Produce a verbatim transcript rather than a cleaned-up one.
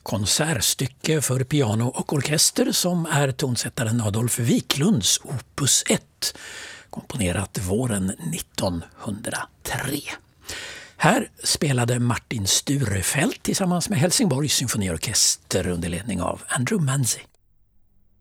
konsertstycke för piano och orkester som är tonsättaren Adolf Wiklunds opus ett, komponerat våren nittonhundratre. Här spelade Martin Sturefelt tillsammans med Helsingborgs symfoniorkester under ledning av Andrew Manzi.